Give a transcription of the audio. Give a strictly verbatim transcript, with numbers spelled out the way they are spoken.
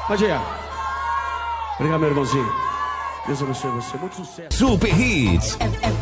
Pode ir. Obrigado, meu irmãozinho. Deus abençoe você. Muito sucesso. Super Hits.